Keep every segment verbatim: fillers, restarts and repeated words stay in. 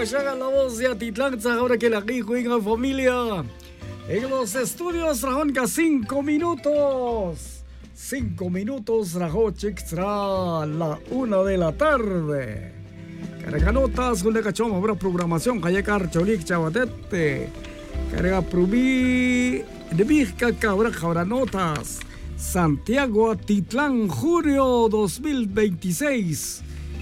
Llega la voz de Atitlán, ahora que la rico en familia. En los estudios, Rajonca, cinco minutos. Cinco minutos, Rajoche extra, la una de la tarde. Carga notas, con la cachoma, habrá programación, Cayecar, Cholik, Chabatete. Carga Prubí, de Vizca, Cabra, habrá notas. Santiago, Atitlán, junio dos mil veintiséis.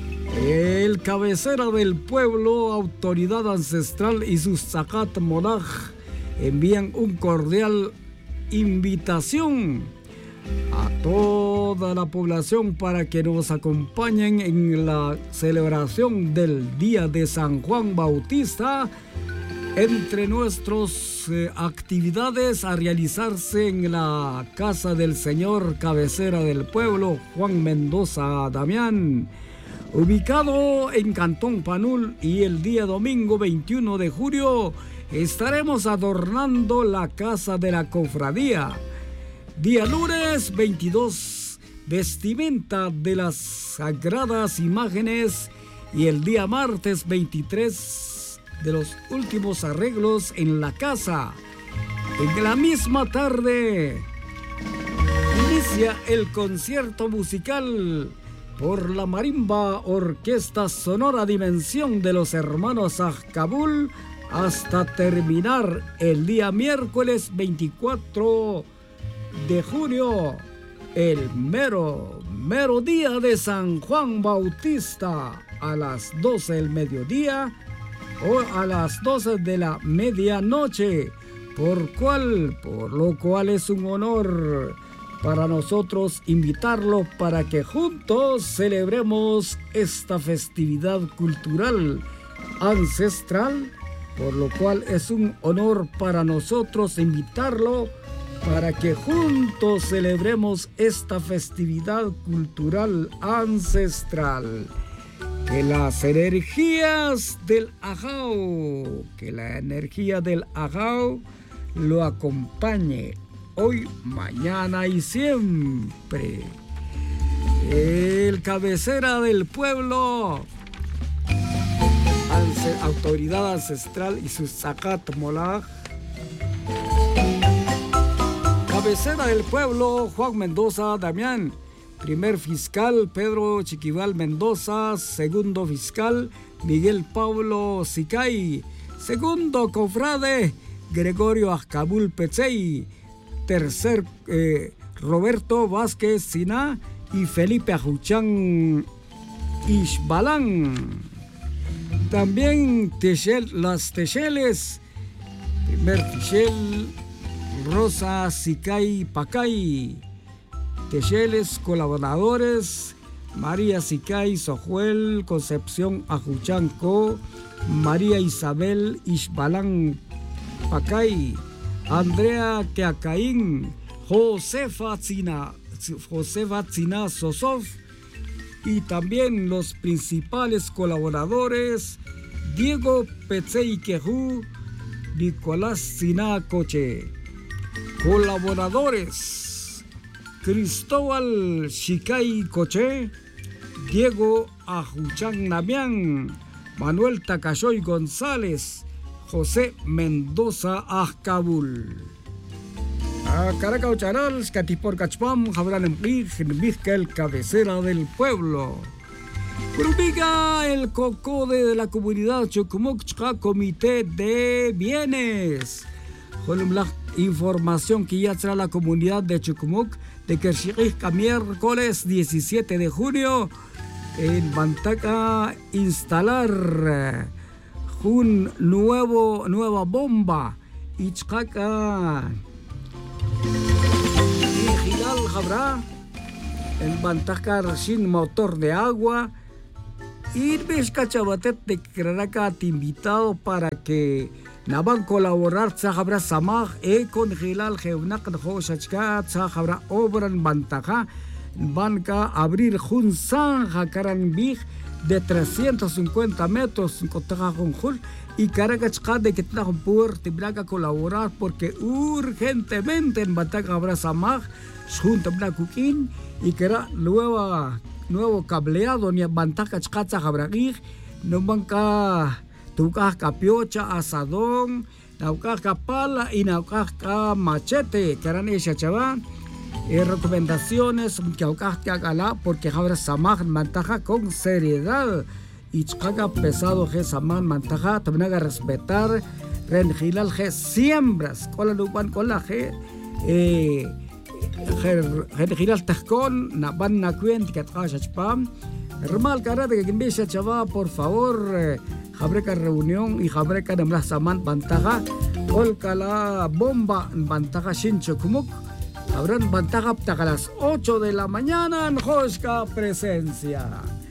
El cabecera del pueblo, autoridad ancestral y sus Zacat Monaj envían un cordial invitación a toda la población para que nos acompañen en la celebración del Día de San Juan Bautista. Entre nuestras eh, actividades a realizarse en la casa del señor cabecera del pueblo, Juan Mendoza Damián, ubicado en Cantón Panul, y el día domingo veintiuno de julio estaremos adornando la casa de la cofradía. Día lunes veintidós, vestimenta de las sagradas imágenes, y el día martes veintitrés de los últimos arreglos en la casa. En la misma tarde inicia el concierto musical por la Marimba Orquesta Sonora Dimensión de los Hermanos Ajcabul, hasta terminar el día miércoles veinticuatro de junio, el mero, mero día de San Juan Bautista, a las doce del mediodía o a las doce de la medianoche, por cual, por lo cual es un honor para nosotros invitarlo para que juntos celebremos esta festividad cultural ancestral, por lo cual es un honor para nosotros invitarlo para que juntos celebremos esta festividad cultural ancestral. Que las energías del Ajao, que la energía del Ajao lo acompañe hoy, mañana y siempre. El cabecera del pueblo, autoridad ancestral y su Zacat Molaj. Cabecera del pueblo, Juan Mendoza Damián. Primer fiscal, Pedro Chiquival Mendoza. Segundo fiscal, Miguel Pablo Sicay. Segundo cofrade, Gregorio Ajcabul Pechey. Tercer, eh, Roberto Vázquez Siná y Felipe Ajuchán Ishbalán. También Techel, las Techeles. Primer Techel, Rosa Sicay Pacay. Techeles colaboradores, María Sicay Sojuel, Concepción Ajuchanco, María Isabel Ishbalán Pacay, Andrea Teacaín, Josefa Tzina, Josefa Tzina Sosov, y también los principales colaboradores, Diego Pechey Quejú, Nicolás Tzina Coche. Colaboradores, Cristóbal Sicay Coche, Diego Ajuchán Namián, Manuel Tacayoy González, José Mendoza Ajcabul. A Caracao Charal, Catipor Cachpam, Jabran Emplig, Vizca, el cabecera del pueblo. Grupiga, el cocode de la comunidad Chucumuc, Comité de Bienes. La información que ya trae la comunidad de Chucumuc de que el miércoles diecisiete de junio en Bantaca instalar un nuevo nueva bomba Ichcaca y Gilal Jabra en Bantaca sin motor de agua. Y Vizca Chabatet de Caracas te invitado para que Naban colaborar Tzajabra Samaj e con Gilal Jeunak Joshachka Tzajabra Obran Bantaja Banca abrir Jun Zanja Karanbij de trescientos cincuenta metros en Cotaja Junjul y Caracas de que trajo por Tibraca colaborar porque urgentemente en Bantaja habrá Samaj Junta Blacuquín y que era nueva nuevo cableado ni Bantaja Tzajabra no banca Tucasca piocha, asadón, naucasca pala y naucasca machete. Que eran esas, chaval. Eh, recomendaciones que naucasca gala porque habrá samaj mantaja con seriedad. Y chicaga pesado que samaj mantaja, también haga respetar. Renjilal que siembras. Cola lupan cola que. Eh. Renjilal tajcón, naban na cuenta que trachapam. Hermal karate que empieza chava, por favor, eh, jabreca reunión y jabreca de las saman bantaja, olca la bomba bantaja shincho kumuk, habrán bantaja hasta las ocho de la mañana en Josca presencia.